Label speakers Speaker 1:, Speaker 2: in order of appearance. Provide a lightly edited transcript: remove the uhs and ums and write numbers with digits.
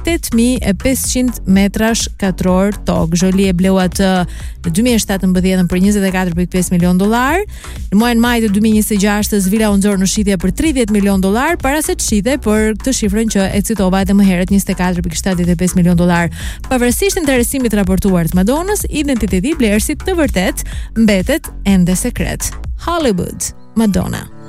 Speaker 1: 8500 metrash katror tokë. Jolie bleu atë në 2017 për 24.5 milion dollar. Në muajin maj të 2026 vila u nxorr në shitje për 30 milion dollar para se të shitej për këtë shifrën që e citova edhe më herët, 24.75 milion dollar. Pavarësisht interesimit raportuar të Madonës, identiteti i blerësit të vërtet mbetet ende sekret. Hollywood, Madonna.